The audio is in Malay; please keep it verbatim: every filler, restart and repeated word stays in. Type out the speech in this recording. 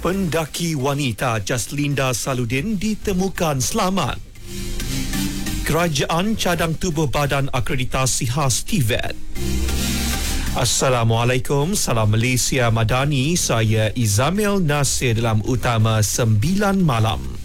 Pendaki wanita Jaslinda Saludin ditemukan selamat. Kerajaan cadang tubuh Badan Akreditasi Khas T V E T. Assalamualaikum, salam Malaysia Madani. Saya Izamil Nasir dalam Utama sembilan Malam.